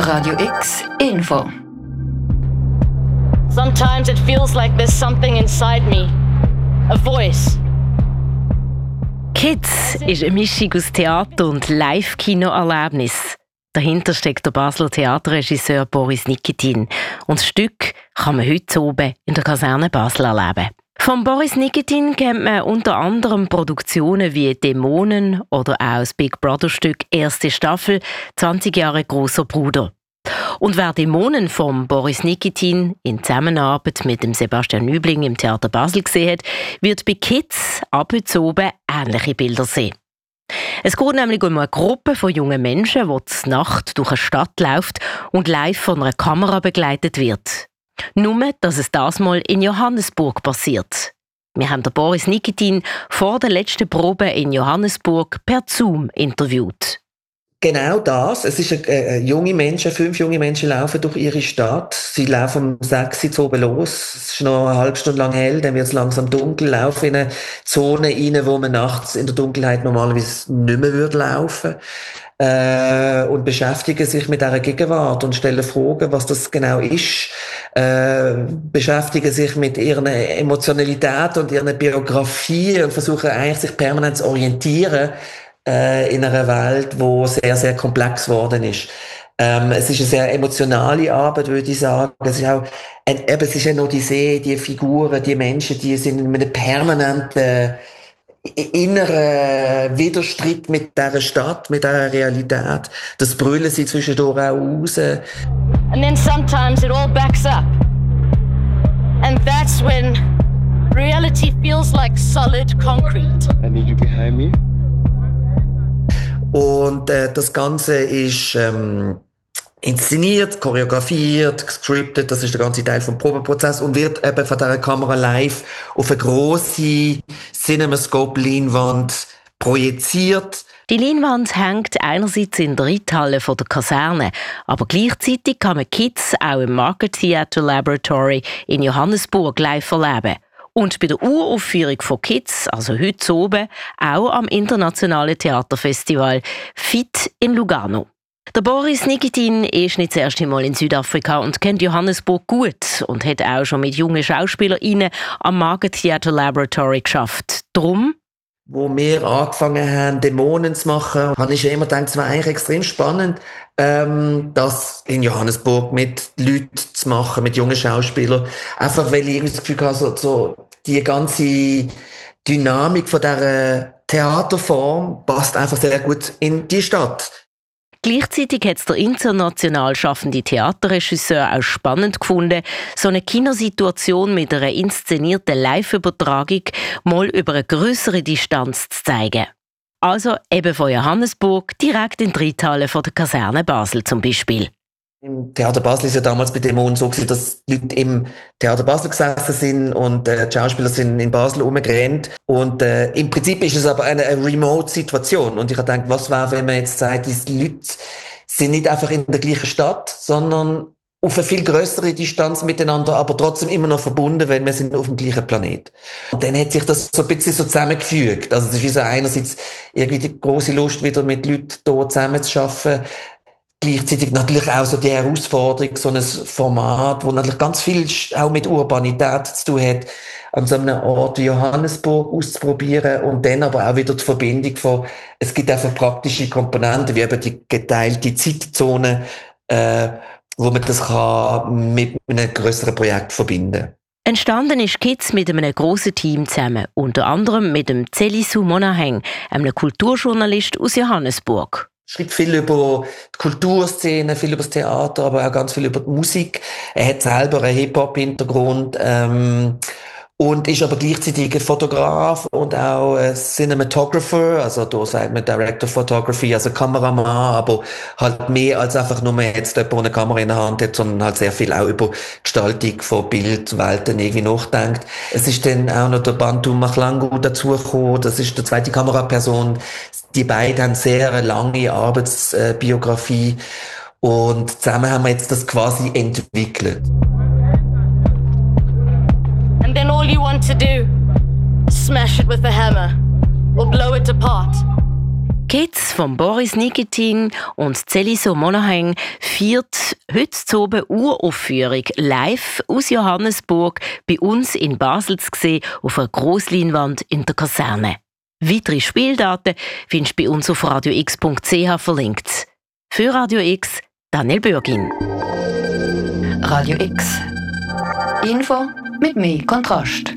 Radio X Info. Sometimes it feels like there's something inside me. A voice. Kids ist eine Mischung aus Theater- und Live-Kino-Erlebnis. Dahinter steckt der Basler Theaterregisseur Boris Nikitin. Und das Stück kann man heute oben in der Kaserne Basel erleben. Von Boris Nikitin kennt man unter anderem Produktionen wie Dämonen oder auch das Big Brother-Stück «Erste Staffel», 20 Jahre grosser Bruder. Und wer Dämonen von Boris Nikitin in Zusammenarbeit mit dem Sebastian Nübling im Theater Basel gesehen hat, wird bei Kids ab heute oben ähnliche Bilder sehen. Es geht nämlich um eine Gruppe von jungen Menschen, die zur Nacht durch eine Stadt läuft und live von einer Kamera begleitet wird. Nur, dass es das mal in Johannesburg passiert. Wir haben den Boris Nikitin vor der letzten Probe in Johannesburg per Zoom interviewt. Genau das. Es ist junge Menschen, 5 junge Menschen laufen durch ihre Stadt. Sie laufen um 6 Uhr oben los. Es ist noch eine halbe Stunde lang hell, dann wird es langsam dunkel. Laufen in eine Zone rein, wo man nachts in der Dunkelheit normalerweise nicht mehr laufen würde. Und beschäftigen sich mit dieser Gegenwart und stellen Fragen, was das genau ist. Beschäftigen sich mit ihrer Emotionalität und ihrer Biografie und versuchen eigentlich sich permanent zu orientieren in einer Welt, die sehr, sehr komplex geworden ist. Es ist eine sehr emotionale Arbeit, würde ich sagen. Es ist auch es ist eine Odyssee, die Figuren, die Menschen, die sind in einem permanenten inneren Widerstreit mit dieser Stadt, mit dieser Realität. Das brüllen sie zwischendurch auch raus. And then sometimes it all backs up. And that's when reality feels like solid concrete. I need you behind me. Und das Ganze ist inszeniert, choreografiert, gescriptet. Das ist der ganze Teil vom Probenprozess und wird eben von dieser Kamera live auf eine grosse CinemaScope-Leinwand projiziert. Die Leinwand hängt einerseits in der Reithalle der Kaserne, aber gleichzeitig kann man Kids auch im Market Theatre Laboratory in Johannesburg live erleben. Und bei der Uraufführung von Kids, also heute oben, auch am Internationalen Theaterfestival FIT in Lugano. Der Boris Nikitin ist nicht das erste Mal in Südafrika und kennt Johannesburg gut und hat auch schon mit jungen SchauspielerInnen am Market Theatre Laboratory geschafft. Drum, wo wir angefangen haben, Dämonen zu machen, habe ich ja immer gedacht, es war eigentlich extrem spannend, das in Johannesburg mit Leuten zu machen, mit jungen Schauspielern. Einfach, weil ich das Gefühl habe, so die ganze Dynamik von dieser Theaterform passt einfach sehr gut in die Stadt. Gleichzeitig hat es der international schaffende Theaterregisseur auch spannend gefunden, so eine Kinosituation mit einer inszenierten Live-Übertragung mal über eine grössere Distanz zu zeigen. Also eben von Johannesburg direkt in die Reithalle der Kaserne Basel zum Beispiel. Im Theater Basel ist ja damals bei Dämonen so gewesen, dass die Leute im Theater Basel gesessen sind und die Schauspieler sind in Basel rumgerannt. Und im Prinzip ist es aber eine Remote-Situation. Und ich habe gedacht, was wäre, wenn man jetzt sagt, die Leute sind nicht einfach in der gleichen Stadt, sondern auf eine viel größere Distanz miteinander, aber trotzdem immer noch verbunden, weil wir sind auf dem gleichen Planet. Und dann hat sich das so ein bisschen so zusammengefügt. Also es ist wie so einerseits irgendwie die grosse Lust, wieder mit Leuten hier zusammen zu arbeiten. Gleichzeitig natürlich auch so die Herausforderung, so ein Format, wo natürlich ganz viel auch mit Urbanität zu tun hat, an so einem Ort wie Johannesburg auszuprobieren und dann aber auch wieder die Verbindung von, es gibt einfach praktische Komponenten, wie eben die geteilte Zeitzone, wo man das kann mit einem grösseren Projekt verbinden kann. Entstanden ist Kids mit einem grossen Team zusammen, unter anderem mit dem Celisu Monaheng, einem Kulturjournalist aus Johannesburg. Schreibt viel über die Kulturszene, viel über das Theater, aber auch ganz viel über die Musik. Er hat selber einen Hip-Hop-Hintergrund und ist aber gleichzeitig ein Fotograf und auch ein Cinematographer, also da sagt man Director Photography, also Kameramann, aber halt mehr als einfach nur jetzt jemand, der eine Kamera in der Hand hat, sondern halt sehr viel auch über Gestaltung von Bildwelten irgendwie nachdenkt. Es ist dann auch noch der Bantu Mahlangu dazugekommen, das ist die zweite Kameraperson. Die beiden haben sehr lange Arbeitsbiografie und zusammen haben wir jetzt das quasi entwickelt. And then all you want to do is smash it with a hammer or blow it apart. Kids von Boris Nikitin und Celiso Monaheng feiert heute Abend Uraufführung live aus Johannesburg bei uns in Basel zu sehen auf einer Grossleinwand in der Kaserne. Weitere Spieldaten findest du bei uns auf radiox.ch verlinkt. Für Radio X, Daniel Bürgin. Radio X. Info mit mehr Kontrast.